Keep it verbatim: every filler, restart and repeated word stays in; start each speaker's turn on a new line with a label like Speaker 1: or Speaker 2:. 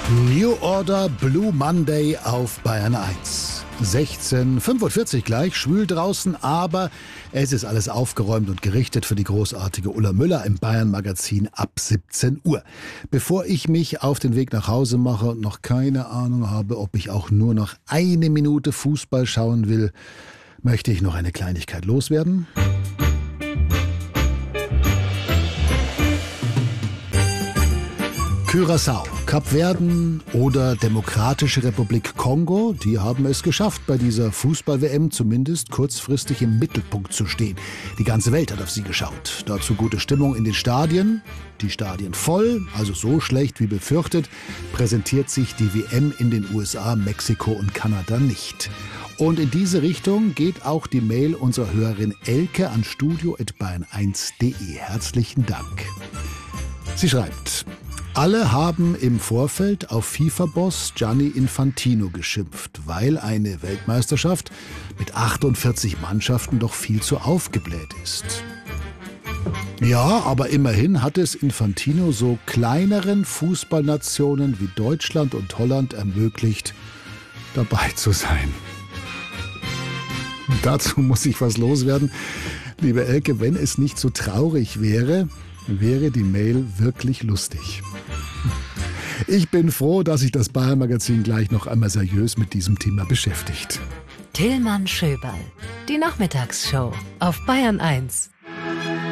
Speaker 1: New Order Blue Monday auf Bayern eins. sechzehn Uhr fünfundvierzig gleich, schwül draußen, aber es ist alles aufgeräumt und gerichtet für die großartige Ulla Müller im Bayern-Magazin ab siebzehn Uhr. Bevor ich mich auf den Weg nach Hause mache und noch keine Ahnung habe, ob ich auch nur noch eine Minute Fußball schauen will, möchte ich noch eine Kleinigkeit loswerden. Curaçao, Kapverden oder Demokratische Republik Kongo, die haben es geschafft, bei dieser Fußball-W M zumindest kurzfristig im Mittelpunkt zu stehen. Die ganze Welt hat auf sie geschaut. Dazu gute Stimmung in den Stadien, die Stadien voll, also so schlecht wie befürchtet, präsentiert sich die W M in den U S A, Mexiko und Kanada nicht. Und in diese Richtung geht auch die Mail unserer Hörerin Elke an studio at bayern eins punkt de. Herzlichen Dank. Sie schreibt: Alle haben im Vorfeld auf FIFA-Boss Gianni Infantino geschimpft, weil eine Weltmeisterschaft mit achtundvierzig Mannschaften doch viel zu aufgebläht ist. Ja, aber immerhin hat es Infantino so kleineren Fußballnationen wie Deutschland und Holland ermöglicht, dabei zu sein. Dazu muss ich was loswerden. Liebe Elke, wenn es nicht so traurig wäre, wäre die Mail wirklich lustig. Ich bin froh, dass sich das Bayern-Magazin gleich noch einmal seriös mit diesem Thema beschäftigt.
Speaker 2: Tillmann Schöberl, die Nachmittagsshow auf Bayern eins.